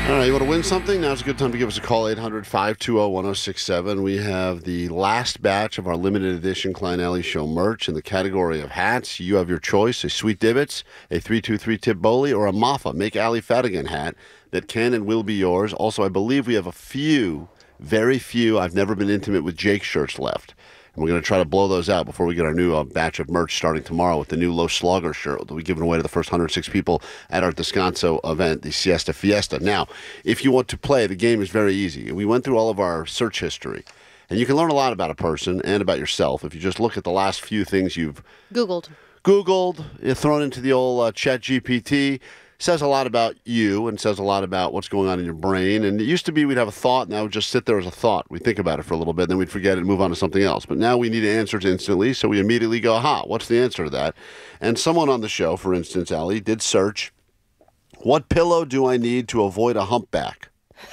All right, you want to win something? Now's a good time to give us a call, 800-520-1067. We have the last batch of our limited edition Klein Alley Show merch in the category of hats. You have your choice, a Sweet Divots, a 323-tip Bowley, or a Maffa Make Alley Fat Again hat that can and will be yours. Also, I believe we have a few, very few, I've never been intimate with Jake shirts left. And we're going to try to blow those out before we get our new batch of merch starting tomorrow with the new Low Slugger shirt that we're giving away to the first 106 people at our Descanso event, the Siesta Fiesta. Now, if you want to play, the game is very easy. We went through all of our search history, and you can learn a lot about a person and about yourself if you just look at the last few things you've Googled, thrown into the old Chat GPT. Says a lot about you and says a lot about what's going on in your brain. And it used to be we'd have a thought, and that would just sit there as a thought. We'd think about it for a little bit, then we'd forget it and move on to something else. But now we need answers instantly, so we immediately go, what's the answer to that? And someone on the show, for instance, Allie, did search, what pillow do I need to avoid a humpback?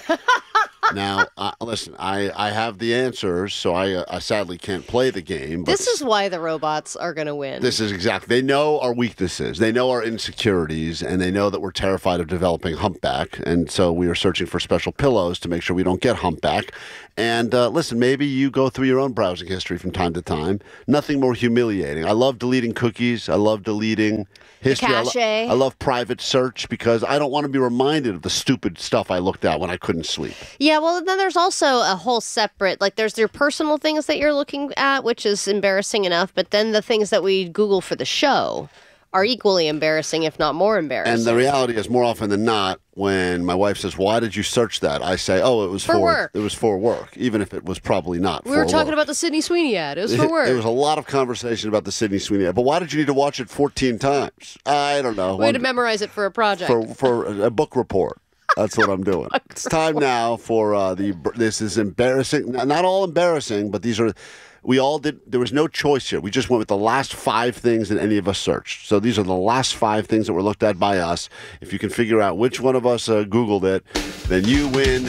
Now, listen, I have the answers, so I sadly can't play the game. But this is why the robots are going to win. This is exactly. They know our weaknesses. They know our insecurities, and they know that we're terrified of developing humpback. And so we are searching for special pillows to make sure we don't get humpback. And listen, maybe you go through your own browsing history from time to time. Nothing more humiliating. I love deleting cookies. I love deleting history. Cache. I love private search because I don't want to be reminded of the stupid stuff I looked at when I couldn't sleep. Yeah, well, then there's also a whole separate, like there's your personal things that you're looking at, which is embarrassing enough, but then the things that we Google for the show are equally embarrassing, if not more embarrassing. And the reality is, more often than not, when my wife says, why did you search that? I say, it was for work. It was for work, even if it was probably not We were talking about the Sydney Sweeney ad. It was for work. There was a lot of conversation about the Sydney Sweeney ad. But why did you need to watch it 14 times? I don't know. We had to memorize it for a project. For a book report. That's what I'm doing. It's time now for this is embarrassing. Not all embarrassing, but these are... We all did. There was no choice here. We just went with the last 5 things that any of us searched. So these are the last 5 things that were looked at by us. If you can figure out which one of us Googled it, then you win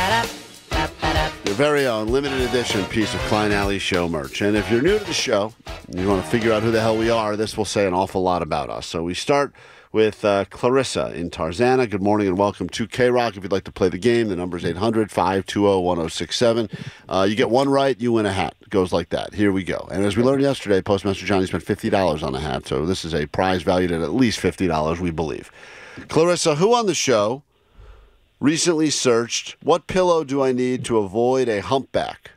your very own limited edition piece of Klein Alley Show merch. And if you're new to the show and you want to figure out who the hell we are, this will say an awful lot about us. So we start with Clarissa in Tarzana. Good morning and welcome to K-Rock. If you'd like to play the game, the number is 800-520-1067. You get one right, you win a hat. It goes like that. Here we go. And as we learned yesterday, Postmaster Johnny spent $50 on a hat, so this is a prize valued at least $50, we believe. Clarissa, who on the show recently searched, what pillow do I need to avoid a humpback?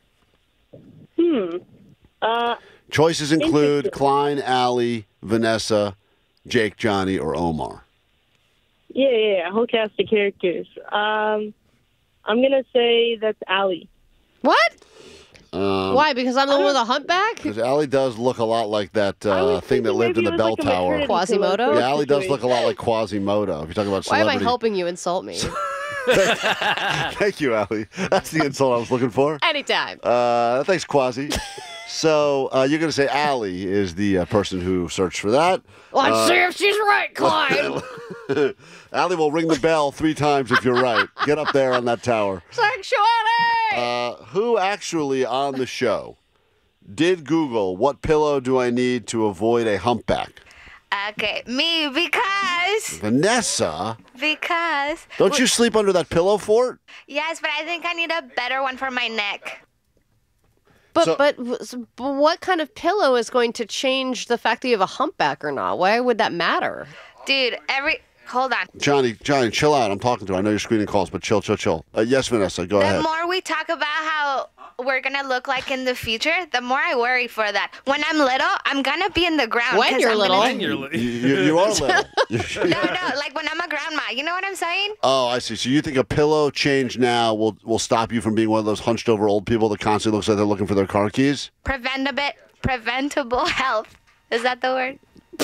Choices include Klein, Allie, Vanessa, Jake, Johnny, or Omar. Yeah, a whole cast of characters. I'm going to say that's Allie. What? Why? Because I'm the one with a humpback? Because Allie does look a lot like that thing that lived in the bell tower. Quasimodo? Yeah, Allie does look a lot like Quasimodo. If you're talking about Why celebrity. am I helping you insult me? Thank you, Allie. That's the insult I was looking for. Anytime. Thanks, Quasi. So you're going to say Allie is the person who searched for that. Let's see if she's right, Clyde. Allie will ring the bell 3 times if you're right. Get up there on that tower. Sexuality! Who actually on the show did Google, what pillow do I need to avoid a humpback? Okay, me, because... Vanessa? Because... Don't you sleep under that pillow fort? Yes, but I think I need a better one for my neck. But what kind of pillow is going to change the fact that you have a humpback or not? Why would that matter? Dude, Hold on. Johnny, chill out. I'm talking to her. I know you're screening calls, but chill. Yes, Vanessa, go ahead. The more we talk about how we're going to look like in the future, the more I worry for that. When I'm little, I'm going to be in the ground. When you're little? You are little. No, like when I'm a grandma. You know what I'm saying? Oh, I see. So you think a pillow change now will stop you from being one of those hunched over old people that constantly looks like they're looking for their car keys? Preventable health. Is that the word?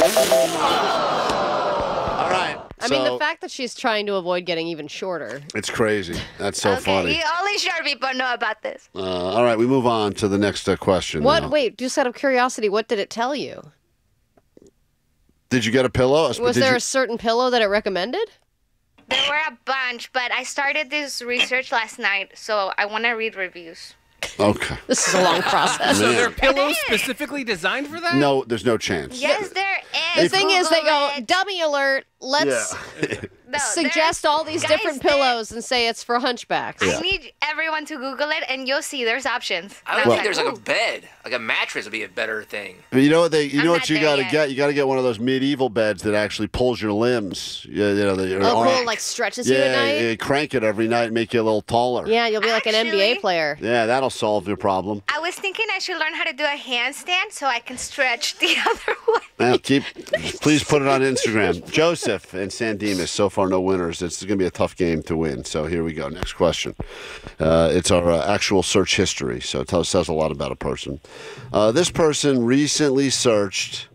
All right. I mean, the fact that she's trying to avoid getting even shorter. It's crazy. That's so funny. Only short people know about this. All right, we move on to the next question. What? Now. Wait, just out of curiosity, what did it tell you? Did you get a pillow? Was there a certain pillow that it recommended? There were a bunch, but I started this research last night, so I want to read reviews. Okay. This is a long process. So there are pillows specifically designed for that? No, there's no chance. Yes, there is. The thing is, they go, dummy alert, let's No, suggest all these guys, different there- pillows and say it's for hunchbacks. I need everyone to Google it, and you'll see there's options. I And would I'm think there's like a "Ooh." bed, like a mattress would be a better thing. But you know what you I'm know what not you there got to yet. get? You got to get one of those medieval beds that actually pulls your limbs. You know, your Oh, arm. cool. Like stretches you at Yeah, night. you crank it every night and make you a little taller. Yeah, you'll be like an NBA Actually- player. Yeah, that'll solve your problem. I was thinking I should learn how to do a handstand so I can stretch the other one. Now, please put it on Instagram. Joseph and San Dimas, so far no winners. It's going to be a tough game to win. So here we go. Next question. It's our actual search history, so it says a lot about a person. This person recently searched.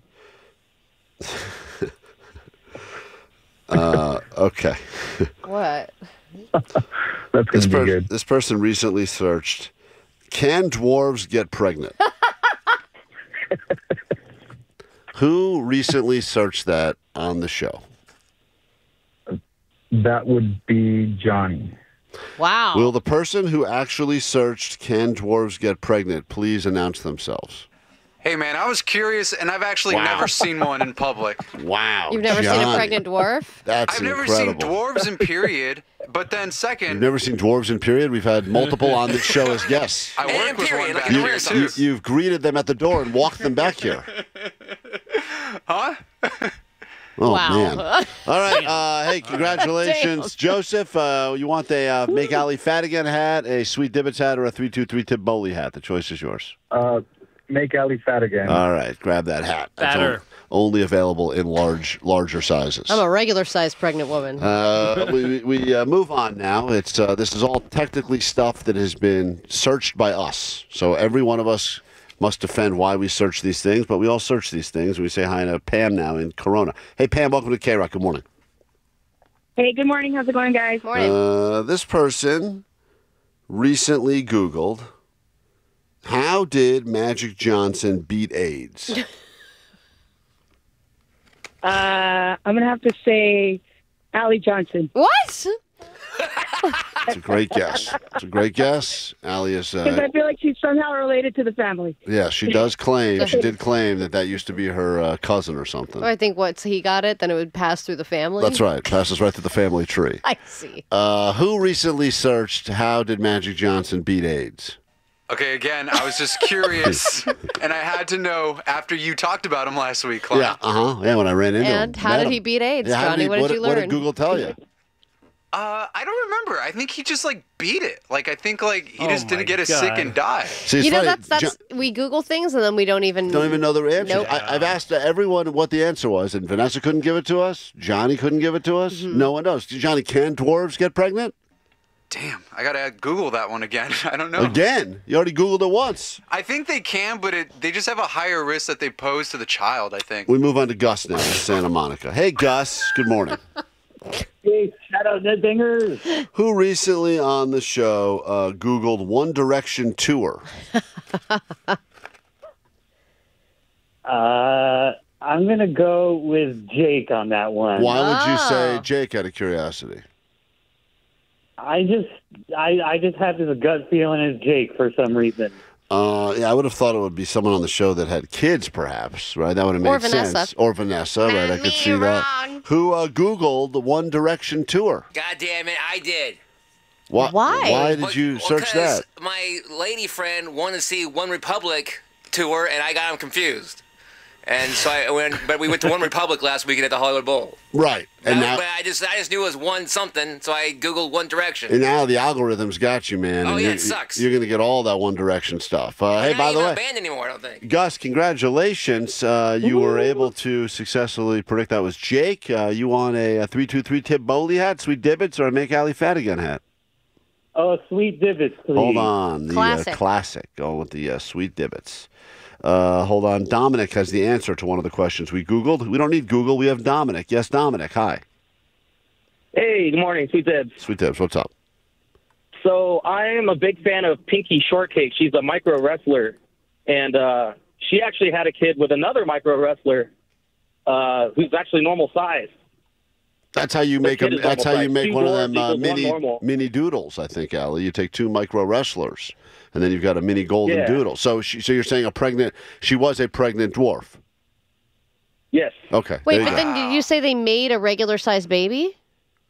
Okay. What? That's going to be good. This person recently searched, can dwarves get pregnant? Who recently searched that on the show? That would be Johnny. Wow. Will the person who actually searched, can dwarves get pregnant, please announce themselves? Hey, man, I was curious, and I've actually never seen one in public. Wow. You've never seen a Johnny. pregnant dwarf? That's I've never incredible. seen dwarves in period, but then You've second, never seen dwarves in period? We've had multiple on this show as guests. I And work with period, one like back in here, real too. time. You've greeted them at the door and walked them back here. Huh? Oh, Wow. man. All right. Hey, congratulations. Joseph, you want a Make Ali Fat Again hat, a Sweet Divots hat, or a 323 Tip Bowley hat? The choice is yours. Make Ali fat again. All right. Grab that hat. That's Fatter. only available in larger sizes. I'm a regular sized pregnant woman. We move on now. It's this is all technically stuff that has been searched by us. So every one of us must defend why we search these things, but we all search these things. We say hi to Pam now in Corona. Hey, Pam, welcome to K-Rock. Good morning. Hey, good morning. How's it going, guys? Morning. This person recently Googled, how did Magic Johnson beat AIDS? I'm going to have to say Allie Johnson. What? It's a great guess. It's a great guess. Allie is, Because I feel like she's somehow related to the family. yeah, she does claim, she did claim that used to be her cousin or something. I think once he got it, then it would pass through the family. That's right. Passes right through the family tree. I see. Who recently searched, how did Magic Johnson beat AIDS? Okay, again, I was just curious, and I had to know after you talked about him last week, Klein. Yeah, Yeah, when I ran into him. And how met did him. he beat AIDS, Yeah, how Johnny? What did you What learn? did Google tell you? I don't remember. I think he just, beat it. I think, he Oh just my didn't get as God. sick and die. See, it's You know, funny. that's we Google things and then we don't even Don't even know the answer. Nope. I've asked everyone what the answer was, and Vanessa couldn't give it to us. Johnny couldn't give it to us. Mm-hmm. No one knows. Johnny, can dwarves get pregnant? Damn, I gotta Google that one again. I don't know. Again? You already Googled it once. I think they can, but they just have a higher risk that they pose to the child, I think. We move on to Gus now in Santa Monica. Hey, Gus. Good morning. Hey, shout out Ned Dingers. Who recently on the show Googled One Direction tour? I'm going to go with Jake on that one. Why would you say Oh. Jake out of curiosity? I just had this gut feeling it's Jake for some reason. Yeah, I would have thought it would be someone on the show that had kids, perhaps, right? That would have made Or Vanessa. sense. Or Vanessa, right? I Not could me, see that. wrong. Who Googled the One Direction tour? God damn it, I did. Why? Why? Why did you search because that? my lady friend wanted to see One Republic tour, and I got him confused. And so I went, but we went to One Republic last weekend at the Hollywood Bowl. Right. And now, But I just knew it was one something, so I Googled One Direction. and now the algorithms got you, man. Oh, and yeah, you're, it sucks. You're going to get all that One Direction stuff. Hey, They're by not the even way, a band anymore, I don't think. Gus, congratulations. You were able to successfully predict that was Jake. You won a 323 Tip Bowley hat, Sweet Divots, or a Make Ali Fat Again hat. Oh, Sweet Divots, please. Hold on. The Classic. classic. Going with the Sweet Divots. Hold on. Dominic has the answer to one of the questions we Googled. We don't need Google. We have Dominic. Yes, Dominic. Hi. Hey, good morning, Sweet Dibs. Sweet Divots. What's up? So I am a big fan of Pinky Shortcake. She's a micro wrestler, and she actually had a kid with another micro wrestler who's actually normal size. That's how you make kid them. is That's how normal you size. make Two one of dwarves them equals one mini normal. mini doodles. I think, Ali. You take two micro wrestlers, and then you've got a mini golden Yeah. doodle. So, so you're saying she was a pregnant dwarf. Yes. Okay. Wait, there you but go. then did you say they made a regular sized baby?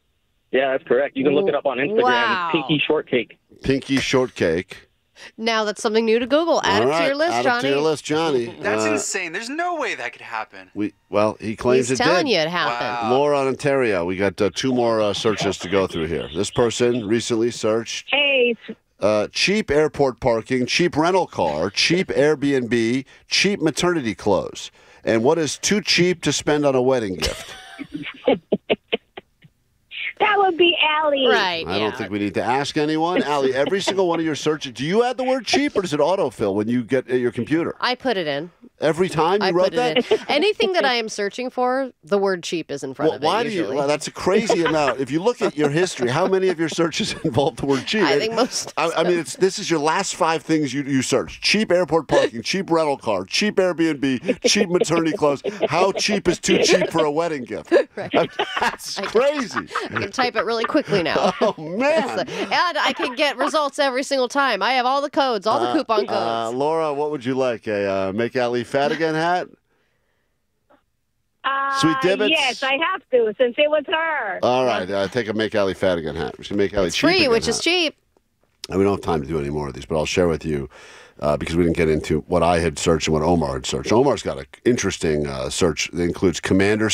Yeah, that's correct. You can look it up on Instagram. Wow. Pinky Shortcake. Pinky Shortcake. Now that's something new to Google. Add All it right, to your list, add Johnny. it to your list, Johnny. That's insane. There's no way that could happen. He claims He's it telling did. you it happened. Wow. Laura in Ontario. We got 2 more searches to go through here. This person recently searched Hey, cheap airport parking, cheap rental car, cheap Airbnb, cheap maternity clothes. And what is too cheap to spend on a wedding gift? that would be Allie. Right. I don't think we need to ask anyone. Allie, every single one of your searches, do you add the word cheap or does it autofill when you get at your computer? I put it in. Every time you wrote that? It in. Anything that I am searching for, the word cheap is in front of it. Why usually. do you? Well, that's a crazy amount. If you look at your history, how many of your searches involve the word cheap? I think most. I mean, this is your last 5 things you search: cheap airport parking, cheap rental car, cheap Airbnb, cheap maternity clothes. How cheap is too cheap for a wedding gift? Right. That's crazy. I can type it really quickly now. Oh man! And I can get results every single time. I have all the codes, all the coupon codes. Laura, what would you like? A Make Allie Fat Again hat? Sweet Divots? Yes, I have to, since it was her. All right, take a Make Allie Fat Again hat. We should make Allie It's cheap free, again which hat. is cheap. And we don't have time to do any more of these, but I'll share with you because we didn't get into what I had searched and what Omar had searched. Omar's got an interesting search that includes Commander